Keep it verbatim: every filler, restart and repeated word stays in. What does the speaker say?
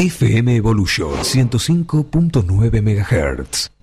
F M Evolution ciento cinco punto nueve megahertz.